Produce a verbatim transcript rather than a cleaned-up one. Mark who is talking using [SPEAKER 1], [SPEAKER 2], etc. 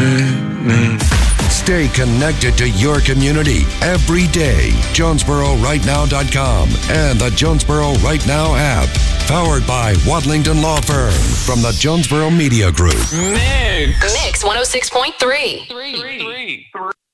[SPEAKER 1] Stay connected to your community every day. Jonesboro Right Now dot com and the Jonesboro Right Now app. Powered by Wadlington Law Firm from the Jonesboro Media Group.
[SPEAKER 2] Mix.
[SPEAKER 3] Mix one oh six point three.
[SPEAKER 2] Three. Three. Three.